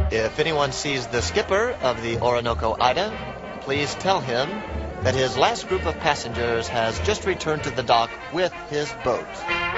If anyone sees the skipper of the Orinoco Ida, please tell him that his last group of passengers has just returned to the dock with his boat.